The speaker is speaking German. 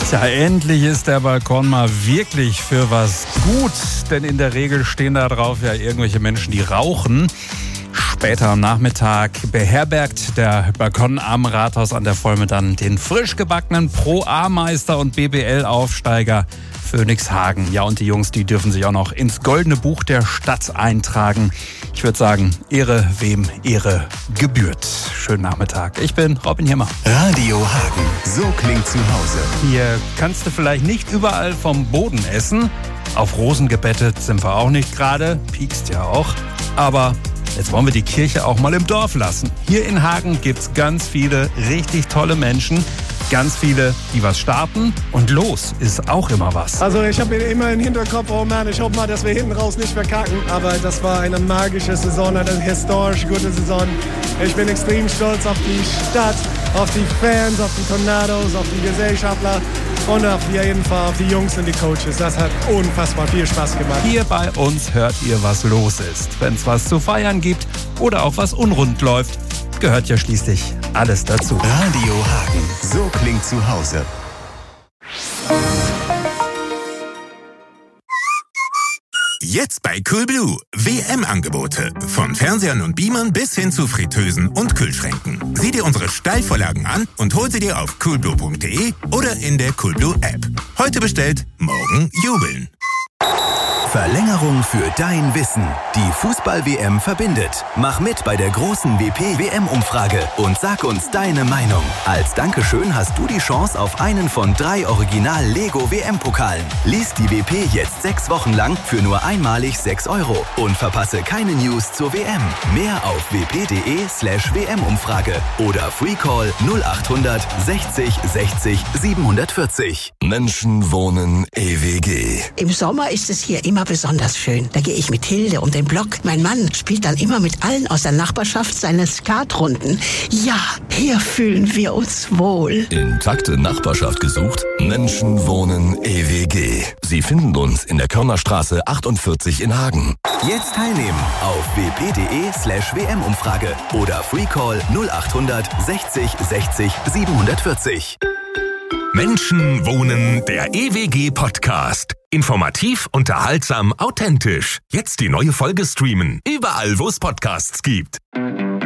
Tja, endlich ist der Balkon mal wirklich für was gut, denn in der Regel stehen da drauf ja irgendwelche Menschen, die rauchen. Später am Nachmittag beherbergt der Balkon am Rathaus an der Volme dann den frisch gebackenen Pro-A-Meister und BBL-Aufsteiger Phönix Hagen. Ja, und die Jungs, die dürfen sich auch noch ins Goldene Buch der Stadt eintragen. Ich würde sagen, Ehre wem Ehre gebührt. Schönen Nachmittag. Ich bin Robin Himmer. Radio Hagen. So klingt zu Hause. Hier kannst du vielleicht nicht überall vom Boden essen. Auf Rosen gebettet sind wir auch nicht gerade. Piekst ja auch. Aber jetzt wollen wir die Kirche auch mal im Dorf lassen. Hier in Hagen gibt's ganz viele richtig tolle Menschen. Ganz viele, die was starten. Und los ist auch immer was. Also ich habe immer im Hinterkopf, oh Mann, ich hoffe mal, dass wir hinten raus nicht verkacken. Aber das war eine magische Saison, eine historisch gute Saison. Ich bin extrem stolz auf die Stadt, auf die Fans, auf die Tornados, auf die Gesellschaftler und auf jeden Fall auf die Jungs und die Coaches. Das hat unfassbar viel Spaß gemacht. Hier bei uns hört ihr, was los ist. Wenn es was zu feiern gibt oder auch was unrund läuft, gehört ja schließlich alles dazu. Radio Hagen. So klingt zu Hause. Jetzt bei Coolblue. WM-Angebote. Von Fernsehern und Beamern bis hin zu Fritteusen und Kühlschränken. Sieh dir unsere Steilvorlagen an und hol sie dir auf coolblue.de oder in der Coolblue-App. Heute bestellt, morgen jubeln. Verlängerung für dein Wissen. Die Fußball-WM verbindet. Mach mit bei der großen WP-WM-Umfrage und sag uns deine Meinung. Als Dankeschön hast du die Chance auf einen von 3 Original-Lego-WM-Pokalen. Lies die WP jetzt 6 Wochen lang für nur einmalig 6 € und verpasse keine News zur WM. Mehr auf wp.de/WM-Umfrage oder Freecall 0800 60 60 740. Menschen wohnen EWG. Im Sommer ist es hier immer besonders schön. Da gehe ich mit Hilde um den Block. Mein Mann spielt dann immer mit allen aus der Nachbarschaft seine Skatrunden. Ja, hier fühlen wir uns wohl. Intakte Nachbarschaft gesucht? Menschen wohnen EWG. Sie finden uns in der Körnerstraße 48 in Hagen. Jetzt teilnehmen auf wp.de/WM-Umfrage oder Freecall 0800 60 60 740. Menschen wohnen, der EWG-Podcast. Informativ, unterhaltsam, authentisch. Jetzt die neue Folge streamen. Überall, wo es Podcasts gibt.